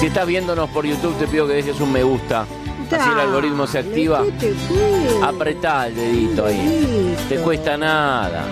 Si estás viéndonos por YouTube, te pido que dejes un me gusta. Así el algoritmo se activa. Apretá el dedito ahí. Te cuesta nada.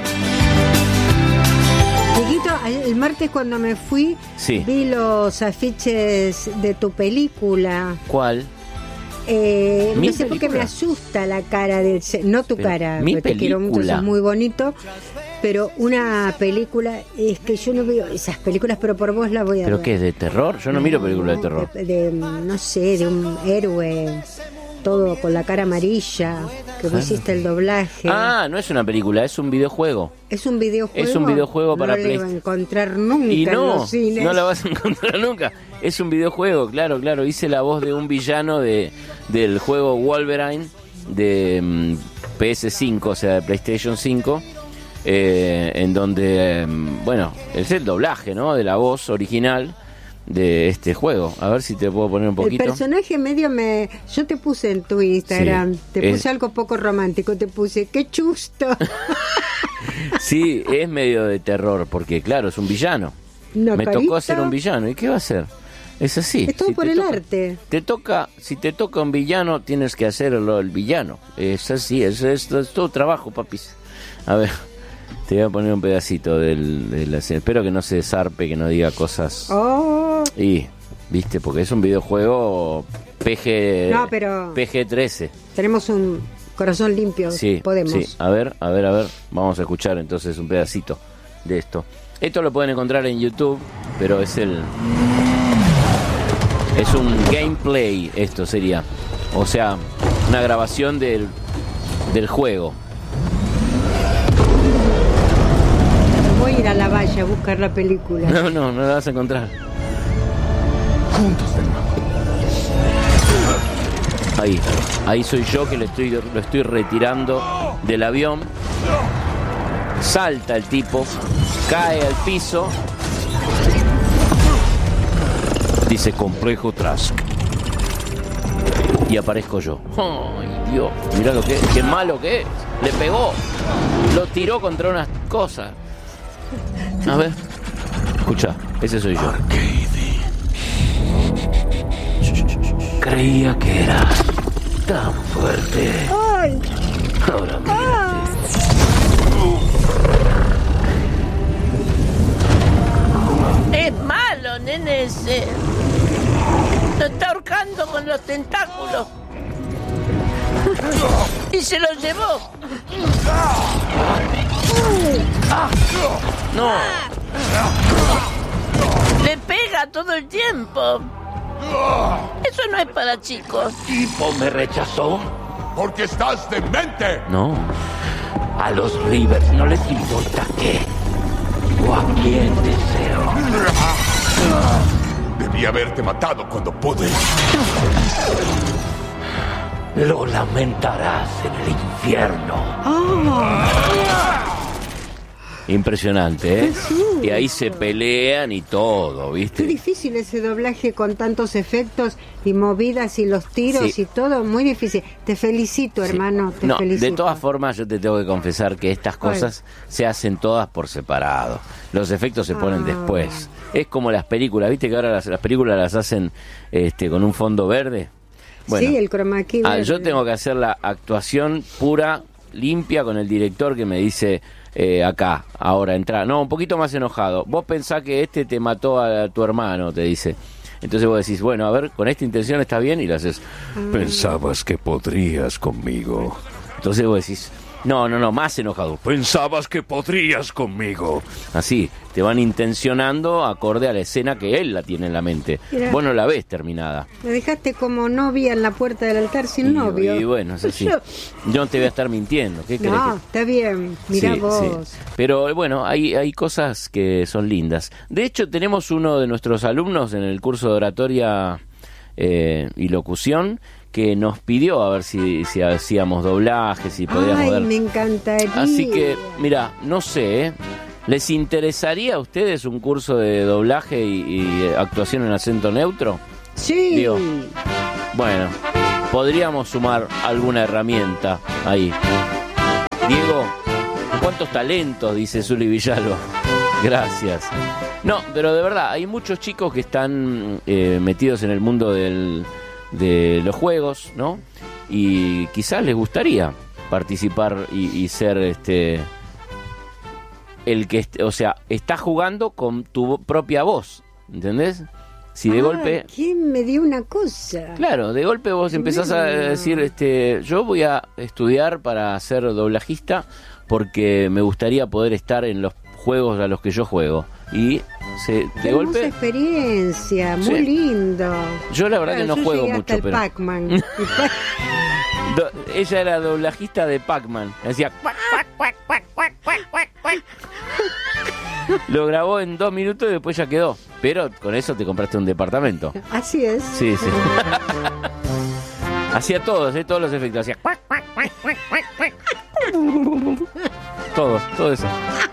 Chiquito, el martes cuando me fui, vi los afiches de tu película. ¿Cuál? No sé por qué me asusta la cara del... No tu cara, mi te quiero mucho, es muy bonito. Pero una película, es que yo no veo esas películas, pero por vos la voy a ver. ¿Pero qué es de terror? Yo no miro películas de terror. No sé, de un héroe, todo con la cara amarilla, que vos hiciste el doblaje. Ah, no es una película, es un videojuego. ¿Es un videojuego? Es un videojuego para PlayStation. No lo iba a encontrar nunca y no, en los cines. No la vas a encontrar nunca. Es un videojuego, claro. Hice la voz de un villano del juego Wolverine de PS5, o sea, de PlayStation 5. En donde, bueno, es el doblaje, ¿no? De la voz original de este juego. A ver si te puedo poner un poquito. El personaje medio yo te puse en tu Instagram, te puse algo poco romántico, te puse, ¡qué chusto! Sí, es medio de terror, porque claro, es un villano. Me tocó hacer un villano, ¿y qué va a hacer? Es así. Es todo por el arte. Si te toca un villano, tienes que hacerlo el villano. Es así, es todo trabajo, papis. A ver, te voy a poner un pedacito de la escena. Espero que no se zarpe, que no diga cosas. Y, viste, porque es un videojuego PG-13. Tenemos un corazón limpio, podemos. Sí, a ver. Vamos a escuchar entonces un pedacito de esto. Esto lo pueden encontrar en YouTube, pero es un gameplay, esto sería. O sea, una grabación del juego. Voy a ir a la valla a buscar la película. No la vas a encontrar. Juntos de nuevo. Ahí soy yo que lo estoy retirando del avión. Salta el tipo, cae al piso. Dice complejo Trask. Y aparezco yo. ¡Ay, Dios! Mirá lo que es, qué malo que es. Le pegó. Lo tiró contra unas cosas. A ver. Escucha, ese soy yo. Arcady. Creía que eras tan fuerte. ¡Ay! Ahora mírate. Es malo, nene ese. Lo está ahorcando con los tentáculos. Y se lo llevó. No. Le pega todo el tiempo. Eso no es para chicos. ¿El tipo me rechazó? Porque estás demente. No. A los Rivers no les importa qué o a quién deseo. Debí haberte matado cuando pude. Lo lamentarás en el infierno. Impresionante, ¿eh? Y ahí se pelean y todo, ¿viste? Qué difícil ese doblaje con tantos efectos y movidas y los tiros y todo, muy difícil. Te felicito, hermano, te felicito. De todas formas, yo te tengo que confesar que estas cosas se hacen todas por separado. Los efectos se ponen después. Es como las películas, ¿viste que ahora las películas las hacen con un fondo verde? Bueno, sí, el chroma key verde. Yo tengo que hacer la actuación pura, limpia, con el director que me dice... acá, ahora, entra. No, un poquito más enojado. Vos pensás que te mató a tu hermano, te dice. Entonces vos decís, bueno, a ver, con esta intención está bien, y lo haces. Pensabas que podrías conmigo. Entonces vos decís, no, más enojado. Pensabas que podrías conmigo. Así, te van intencionando acorde a la escena que él la tiene en la mente. Mirá. Vos no la ves terminada. Me dejaste como novia en la puerta del altar sin novio. Y bueno, es así. Yo no te voy a estar mintiendo. ¿Qué crees? No, está bien. Mirá vos. Sí. Pero bueno, hay cosas que son lindas. De hecho, tenemos uno de nuestros alumnos en el curso de oratoria y locución que nos pidió a ver si hacíamos doblajes, si podíamos ver. Me encantaría. Así que, mira, no sé, ¿les interesaría a ustedes un curso de doblaje y actuación en acento neutro? Sí. Digo, bueno, podríamos sumar alguna herramienta ahí. Diego, ¿cuántos talentos? Dice Zuli Villalba. Gracias. No, pero de verdad, hay muchos chicos que están metidos en el mundo de los juegos, ¿no? Y quizás les gustaría participar y ser el que, o sea, está jugando con tu propia voz, ¿entendés? Si de golpe... ¿Quién me dio una cosa? Claro, de golpe vos empezás a decir, yo voy a estudiar para ser doblajista porque me gustaría poder estar en los juegos a los que yo juego. Y de golpe... experiencia, muy lindo. Yo la verdad que no juego mucho, hasta el pero... Pac-Man. Ella era doblajista de Pac-Man. Decía... Lo grabó en 2 minutos y después ya quedó. Pero con eso te compraste un departamento. Así es. Sí. Hacía todos los efectos. Hacía... Todo eso.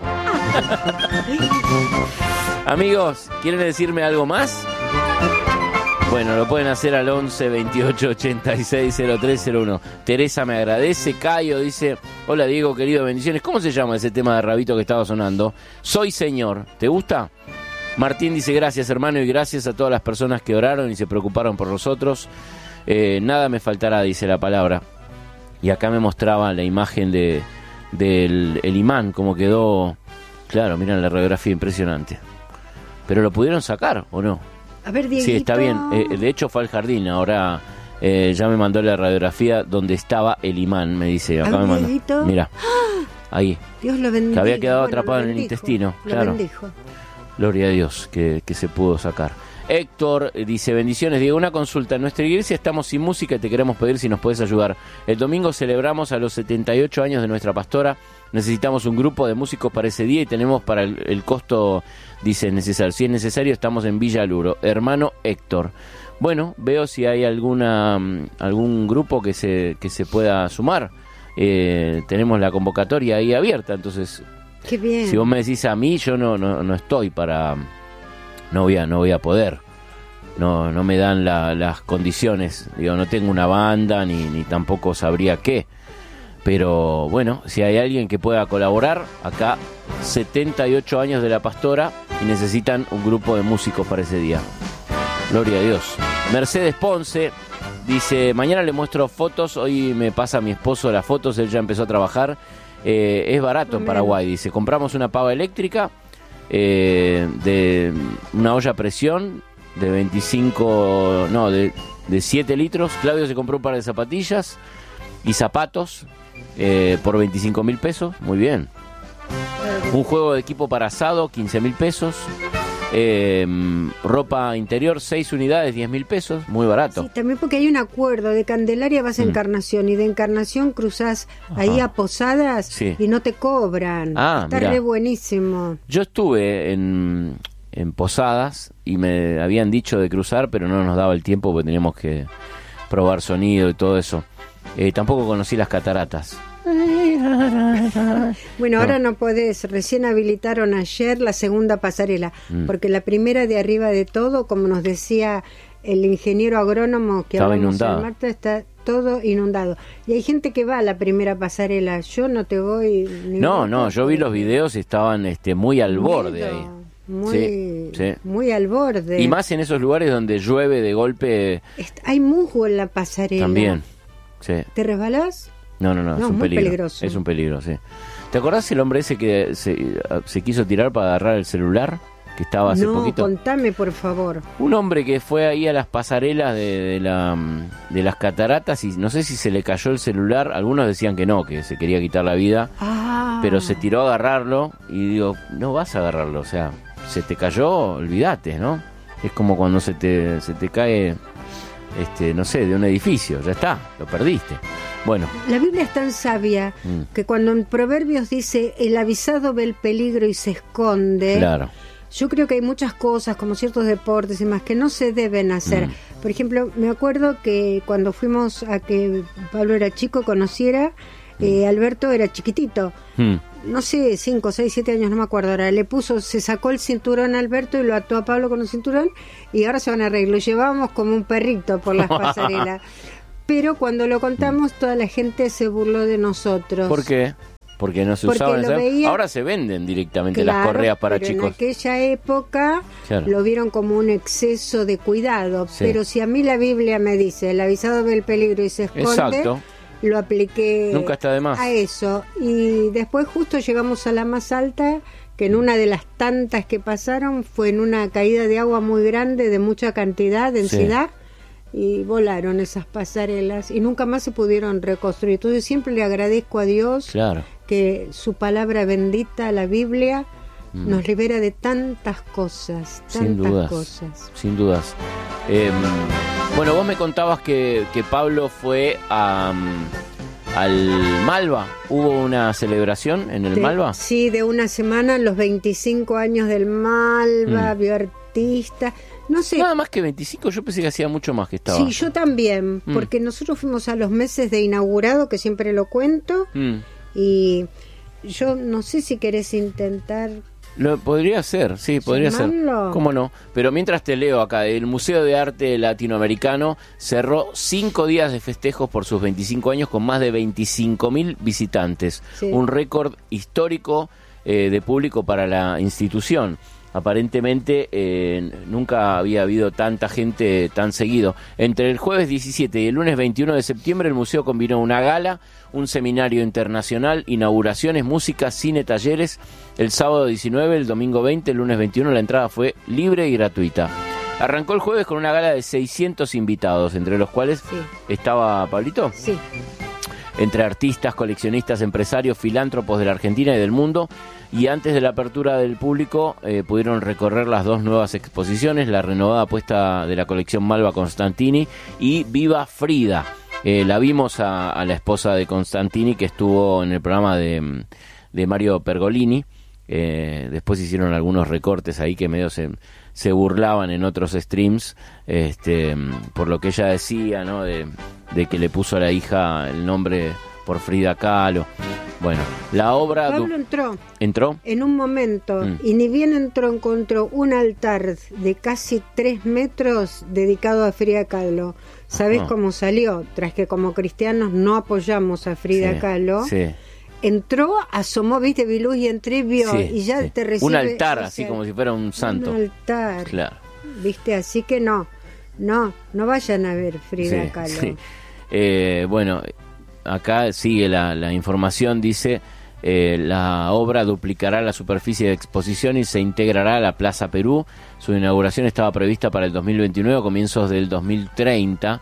Amigos, ¿quieren decirme algo más? Bueno, lo pueden hacer al 11 28 86 0301. Teresa me agradece. Cayo dice: hola Diego, querido, bendiciones. ¿Cómo se llama ese tema de Rabito que estaba sonando? Soy Señor. ¿Te gusta? Martín dice: gracias hermano, y gracias a todas las personas que oraron y se preocuparon por nosotros. Nada me faltará, dice la palabra. Y acá me mostraba la imagen del imán, como quedó. Claro, miren la radiografía, impresionante. ¿Pero lo pudieron sacar o no? A ver, Dieguito. Sí, está bien. De hecho fue al jardín. Ahora ya me mandó la radiografía donde estaba el imán, me dice. Acá me mandó. Mira, ahí. Dios lo bendijo. Que había quedado atrapado en el intestino. Claro. Bendijo. Gloria a Dios que se pudo sacar. Héctor dice: bendiciones Diego, una consulta. En nuestra iglesia estamos sin música y te queremos pedir si nos puedes ayudar. El domingo celebramos a los 78 años de nuestra pastora. Necesitamos un grupo de músicos para ese día y tenemos para el costo, dice, necesario. Si es necesario, estamos en Villa Luro. Hermano Héctor. Bueno, veo si hay algún grupo que se pueda sumar. Tenemos la convocatoria ahí abierta, entonces... Qué bien. Si vos me decís a mí, yo no estoy para... No voy a poder. No me dan las condiciones. Digo, no tengo una banda ni tampoco sabría qué. Pero bueno, si hay alguien que pueda colaborar, acá 78 años de la pastora y necesitan un grupo de músicos para ese día. Gloria a Dios. Mercedes Ponce dice: mañana le muestro fotos, hoy me pasa a mi esposo las fotos, él ya empezó a trabajar. Es barato en Paraguay, dice. Compramos una pava eléctrica, de una olla a presión de 7 litros. Claudio se compró un par de zapatillas y zapatos por 25.000 pesos. Muy bien. Un juego de equipo para asado, 15.000 pesos. Ropa interior, 6 unidades, 10.000 pesos. Muy barato. Sí, también porque hay un acuerdo. De Candelaria vas a Encarnación y de Encarnación cruzás ahí a Posadas y no te cobran. Está mirá. Re buenísimo. Yo estuve en Posadas y me habían dicho de cruzar, pero no nos daba el tiempo porque teníamos que probar sonido y todo eso. Tampoco conocí las cataratas. Bueno, ahora no podés. Recién habilitaron ayer la segunda pasarela, porque la primera, de arriba de todo, como nos decía el ingeniero agrónomo que hablamos el martes, está todo inundado. Y hay gente que va a la primera pasarela. Yo no te voy... No, yo vi los videos y estaban muy al borde ahí. Muy al borde. Y más en esos lugares donde llueve de golpe. Hay musgo en la pasarela. También, sí. ¿Te resbalás? No, es un peligro. Peligroso. Es un peligro, sí. ¿Te acordás el hombre ese que se quiso tirar para agarrar el celular? Que estaba hace poquito. No, contame por favor. Un hombre que fue ahí a las pasarelas de las cataratas y no sé si se le cayó el celular. Algunos decían que no, que se quería quitar la vida. Pero se tiró a agarrarlo y digo, no vas a agarrarlo, o sea, se te cayó, olvídate, ¿no? Es como cuando se te cae, no sé, de un edificio, ya está, lo perdiste. Bueno. La Biblia es tan sabia que cuando en Proverbios dice: el avisado ve el peligro y se esconde. Claro. Yo creo que hay muchas cosas, como ciertos deportes y más, que no se deben hacer. Por ejemplo, me acuerdo que cuando fuimos a que Pablo era chico, conociera, Alberto era chiquitito. No sé, 5, 6, 7 años, no me acuerdo ahora. Se sacó el cinturón a Alberto y lo ató a Pablo con el cinturón y ahora se van a reír. Lo llevábamos como un perrito por las pasarelas. Pero cuando lo contamos, toda la gente se burló de nosotros. ¿Por qué? Porque no se Porque usaban. lo veía- Ahora se venden directamente Claro, las correas para pero chicos. en aquella época Claro. lo vieron como un exceso de cuidado. Sí. Pero si a mí la Biblia me dice, el avisado ve el peligro y se esconde, Exacto. lo apliqué Nunca está de más. a eso. Y después justo llegamos a la más alta, que en una de las tantas que pasaron fue en una caída de agua muy grande, de mucha cantidad, densidad, y volaron esas pasarelas y nunca más se pudieron reconstruir. Entonces siempre le agradezco a Dios Claro. que su palabra bendita, la Biblia, nos libera de tantas cosas, Sin tantas dudas. cosas. Sin dudas. Bueno, vos me contabas que Pablo fue al Malva. ¿Hubo una celebración en el Malva? Sí, de una semana, los 25 años del Malva, vio artistas, no sé. Nada más que 25, yo pensé que hacía mucho más que estaba. Sí, yo también, porque nosotros fuimos a los meses de inaugurado, que siempre lo cuento, y yo no sé si querés intentar. Podría ser, sí, podría ser. ¿Llamarlo? ¿Cómo no? Pero mientras te leo acá, el Museo de Arte Latinoamericano cerró 5 días de festejos por sus 25 años con más de 25.000 visitantes. Sí. Un récord histórico de público para la institución. Aparentemente nunca había habido tanta gente tan seguido. Entre el jueves 17 y el lunes 21 de septiembre el museo combinó una gala, un seminario internacional, inauguraciones, música, cine, talleres. El sábado 19, el domingo 20, el lunes 21 la entrada fue libre y gratuita. Arrancó el jueves con una gala de 600 invitados, entre los cuales Sí. estaba Pablito. Sí, Entre artistas, coleccionistas, empresarios, filántropos de la Argentina y del mundo. Y antes de la apertura del público pudieron recorrer las dos nuevas exposiciones, la renovada apuesta de la colección Malva Constantini y Viva Frida. La vimos a la esposa de Constantini, que estuvo en el programa de Mario Pergolini. Después hicieron algunos recortes ahí que medio se burlaban en otros streams, por lo que ella decía, ¿no? De que le puso a la hija el nombre por Frida Kahlo. Bueno, la obra... Pablo ¿Entró? en un momento, y ni bien encontró un altar de casi 3 metros dedicado a Frida Kahlo. ¿Sabés cómo salió? Tras que como cristianos no apoyamos a Frida Kahlo. Sí. Entró, asomó, viste, vi luz y entré, vio, Sí, y ya sí. te recibe... Un altar, o así sea, como si fuera un santo. Un altar. Claro. Viste, así que no vayan a ver Frida Sí, Kahlo. sí. Bueno, acá sigue la información, dice... la obra duplicará la superficie de exposición y se integrará a la Plaza Perú. Su inauguración estaba prevista para el 2029, comienzos del 2030.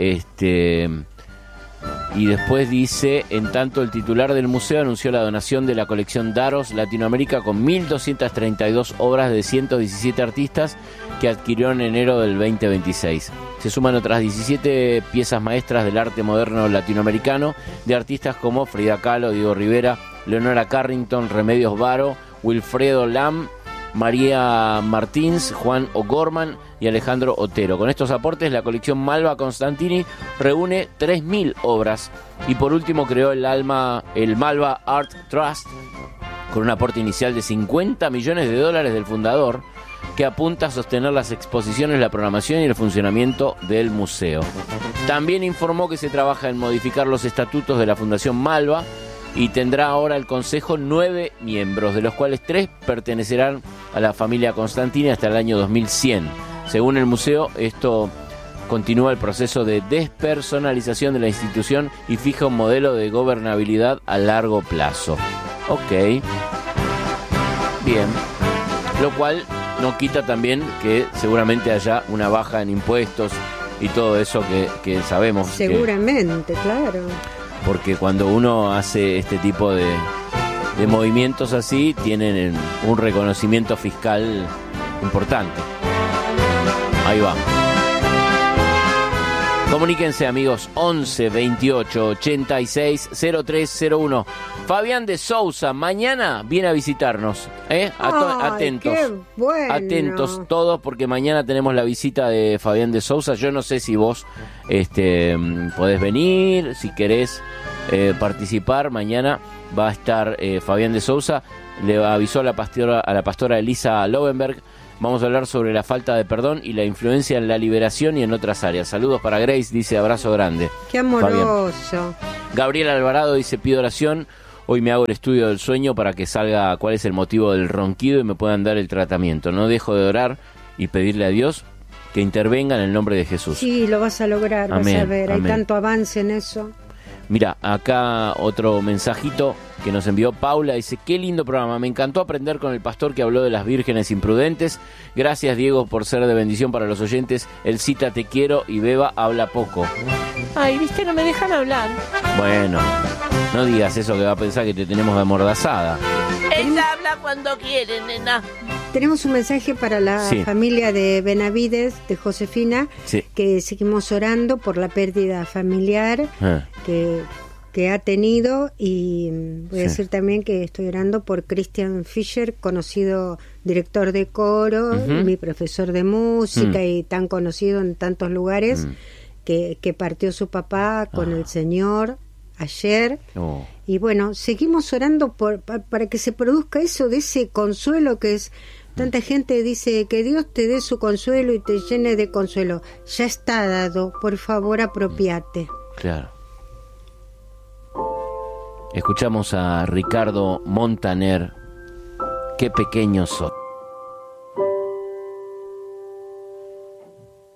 Y después dice, en tanto el titular del museo anunció la donación de la colección Daros Latinoamérica con 1.232 obras de 117 artistas que adquirió en enero del 2026. Se suman otras 17 piezas maestras del arte moderno latinoamericano de artistas como Frida Kahlo, Diego Rivera, Leonora Carrington, Remedios Varo, Wilfredo Lam, María Martins, Juan O'Gorman y Alejandro Otero. Con estos aportes, la colección Malva Constantini reúne 3.000 obras y por último creó el Malva Art Trust con un aporte inicial de $50 millones del fundador, que apunta a sostener las exposiciones, la programación y el funcionamiento del museo. También informó que se trabaja en modificar los estatutos de la Fundación Malva y tendrá ahora el Consejo 9 miembros, de los cuales 3 pertenecerán a la familia Constantini hasta el año 2100. Según el museo, esto continúa el proceso de despersonalización de la institución y fija un modelo de gobernabilidad a largo plazo. Ok. Bien. Lo cual no quita también que seguramente haya una baja en impuestos y todo eso que sabemos. Seguramente, claro. Porque cuando uno hace este tipo de movimientos así, tienen un reconocimiento fiscal importante. Ahí va. Comuníquense, amigos, 11 28 86 0301. Fabián de Sousa mañana viene a visitarnos. Atentos. Qué bueno. Atentos todos, porque mañana tenemos la visita de Fabián de Sousa. Yo no sé si vos podés venir, si querés participar. Mañana va a estar Fabián de Sousa. Le avisó a la pastora Elisa Lovenberg. Vamos a hablar sobre la falta de perdón y la influencia en la liberación y en otras áreas. Saludos para Grace, dice abrazo grande. Qué amoroso. Fabián. Gabriel Alvarado dice, pido oración Hoy me hago el estudio del sueño para que salga cuál es el motivo del ronquido y me puedan dar el tratamiento. No dejo de orar y pedirle a Dios que intervenga en el nombre de Jesús. Sí, lo vas a lograr, Amén, vas a ver, amén. hay tanto avance en eso. Mira, acá otro mensajito que nos envió Paula, dice, qué lindo programa, me encantó aprender con el pastor que habló de las vírgenes imprudentes. Gracias, Diego, por ser de bendición para los oyentes. Él cita te quiero y Beba habla poco. Ay, viste, no me dejan hablar. Bueno, no digas eso que va a pensar que te tenemos de amordazada. Ella habla cuando quiere, nena. Tenemos un mensaje para la Sí. familia de Benavides, de Josefina, Sí. que seguimos orando por la pérdida familiar Ah, que ha tenido, y voy a Sí. decir también que estoy orando por Christian Fischer, conocido director de coro, Ujú. mi profesor de música y tan conocido en tantos lugares, que partió su papá con el Señor ayer. oh. Y bueno, seguimos orando para que se produzca eso, de ese consuelo que es... Tanta gente dice que Dios te dé su consuelo y te llene de consuelo. Ya está dado, por favor apropiate. Claro. Escuchamos a Ricardo Montaner. Qué pequeño sos.